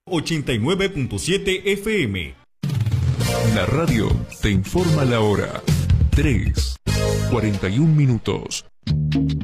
89.7 FM. La radio te informa la hora. 3:41.